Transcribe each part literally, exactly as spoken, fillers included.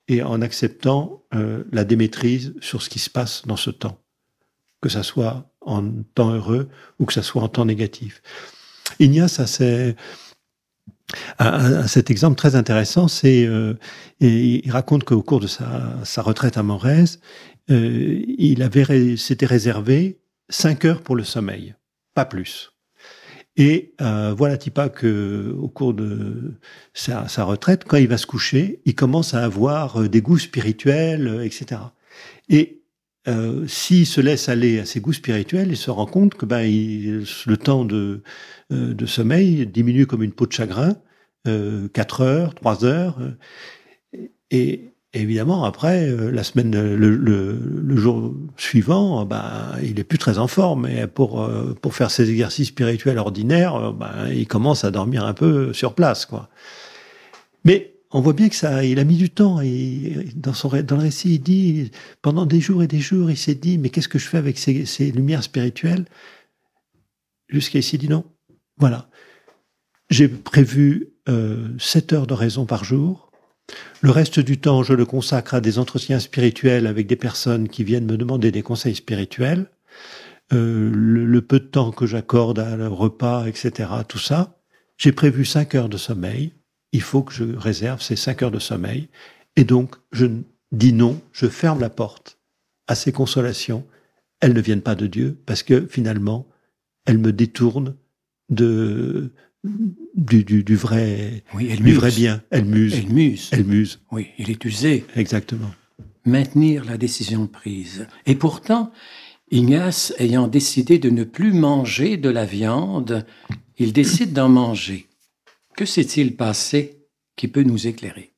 et en acceptant euh, la démaîtrise sur ce qui se passe dans ce temps, que ça soit en temps heureux ou que ça soit en temps négatif. Ignace a, ces, a, a cet exemple très intéressant, c'est euh, et il raconte qu'au cours de sa, sa retraite à Morez, euh, il avait s'était réservé cinq heures pour le sommeil, pas plus. Et euh, voilà-t-il pas que au cours de sa, sa retraite, quand il va se coucher, il commence à avoir des goûts spirituels, et cetera. Et euh, s'il se laisse aller à ses goûts spirituels, il se rend compte que ben, il, le temps de, euh, de sommeil diminue comme une peau de chagrin, euh, quatre heures, trois heures, et évidemment, après, euh, la semaine, le, le, le jour suivant, ben, il est plus très en forme. Et pour, euh, pour faire ses exercices spirituels ordinaires, ben, il commence à dormir un peu sur place, quoi. Mais on voit bien que ça, il a mis du temps. Et dans son, dans le récit, il dit, pendant des jours et des jours, il s'est dit, mais qu'est-ce que je fais avec ces, ces lumières spirituelles? Jusqu'à il s'est dit non. Voilà. J'ai prévu euh, sept heures d'oraison par jour. Le reste du temps, je le consacre à des entretiens spirituels avec des personnes qui viennent me demander des conseils spirituels. Euh, le, le peu de temps que j'accorde à le repas, et cetera, tout ça, j'ai prévu cinq heures de sommeil. Il faut que je réserve ces cinq heures de sommeil. Et donc, je dis non, je ferme la porte à ces consolations. Elles ne viennent pas de Dieu parce que finalement, elles me détournent de... Du, du, du vrai, oui, elle du muse. vrai bien. Elle muse. Elle muse. Elle muse. Oui, il est usé. Exactement. Maintenir la décision prise. Et pourtant, Ignace, ayant décidé de ne plus manger de la viande, il décide d'en manger. Que s'est-il passé qui peut nous éclairer?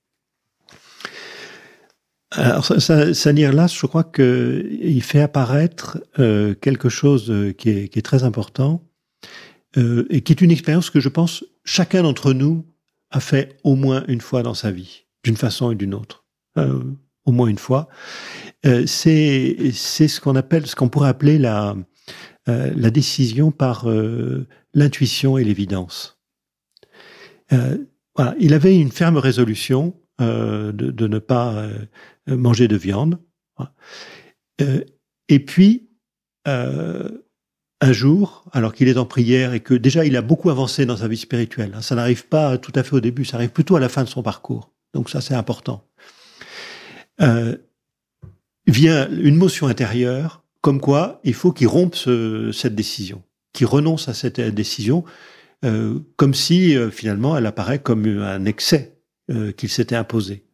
Alors, Sanirlas, je crois qu'il fait apparaître euh, quelque chose qui est, qui est très important. Euh, et qui est une expérience que je pense chacun d'entre nous a fait au moins une fois dans sa vie, d'une façon et d'une autre, euh, au moins une fois. Euh, c'est c'est ce qu'on appelle, ce qu'on pourrait appeler la euh, la décision par euh, l'intuition et l'évidence. Euh, voilà, il avait une ferme résolution euh, de, de ne pas euh, manger de viande. Voilà. Euh, et puis euh, un jour, alors qu'il est en prière et que déjà il a beaucoup avancé dans sa vie spirituelle, hein, ça n'arrive pas tout à fait au début, ça arrive plutôt à la fin de son parcours. Donc ça, c'est important. Euh, vient une motion intérieure, comme quoi il faut qu'il rompe ce, cette décision, qu'il renonce à cette décision, euh, comme si euh, finalement elle apparaît comme un excès euh, qu'il s'était imposé.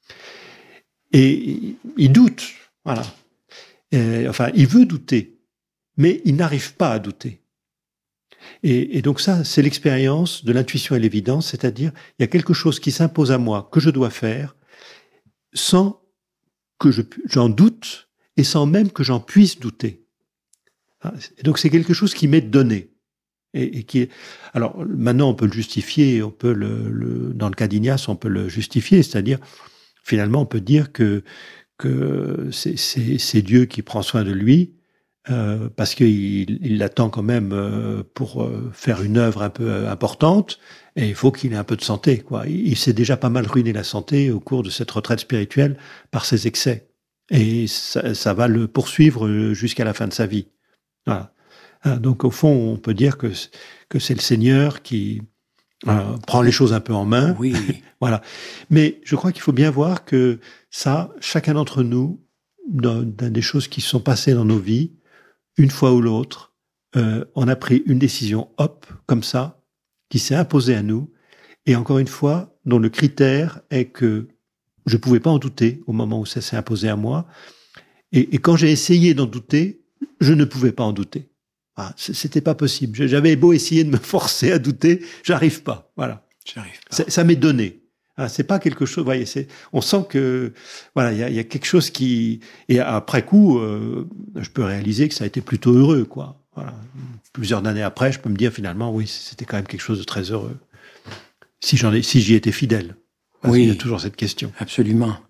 Et il doute, voilà. Et, enfin, il veut douter. Mais il n'arrive pas à douter. Et, et donc ça, c'est l'expérience de l'intuition et l'évidence, c'est-à-dire il y a quelque chose qui s'impose à moi, que je dois faire, sans que je, j'en doute et sans même que j'en puisse douter. Et donc c'est quelque chose qui m'est donné. Et, et qui est... Alors maintenant, on peut le justifier, on peut le, le, dans le cas d'Ignace, on peut le justifier, c'est-à-dire finalement, on peut dire que, que c'est, c'est, c'est Dieu qui prend soin de lui, Euh, parce qu'il il l'attend quand même euh, pour euh, faire une œuvre un peu euh, importante, et il faut qu'il ait un peu de santé, quoi. Il, il s'est déjà pas mal ruiné la santé au cours de cette retraite spirituelle par ses excès, et ça, ça va le poursuivre jusqu'à la fin de sa vie. Voilà. Donc au fond, on peut dire que que c'est le Seigneur qui euh, prend les choses un peu en main. Oui. Voilà. Mais je crois qu'il faut bien voir que ça, chacun d'entre nous, dans, dans des choses qui se sont passées dans nos vies, une fois ou l'autre, euh, on a pris une décision, hop, comme ça, qui s'est imposée à nous, et encore une fois, dont le critère est que je ne pouvais pas en douter au moment où ça s'est imposé à moi, et, et quand j'ai essayé d'en douter, je ne pouvais pas en douter. Ah, c'était pas possible. J'avais beau essayer de me forcer à douter, j'arrive pas. Voilà. J'arrive pas. Ça, ça m'est donné. Ah, c'est pas quelque chose. Voyez, c'est. On sent que voilà, il y a, y a quelque chose qui. Et après coup, euh, je peux réaliser que ça a été plutôt heureux, quoi. Voilà. Plusieurs années après, je peux me dire finalement, oui, c'était quand même quelque chose de très heureux. Si j'en ai, si j'y étais fidèle. Parce oui. qu'il y a toujours cette question. Absolument.